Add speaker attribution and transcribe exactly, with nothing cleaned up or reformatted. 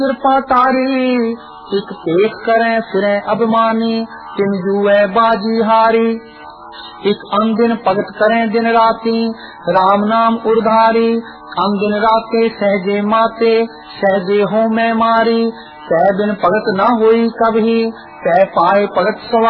Speaker 1: कृपा तारी एक पेश करें फिरें अभिमानी, तिन जुए बाजी हारी। एक अनदिन भगत करें दिन राती, राम नाम उर्धारी। अनदिन राते सहजे माते, सहजे हो मैं मारी। सह दिन भगत न होई कभी, सह पाए भगत सवारी।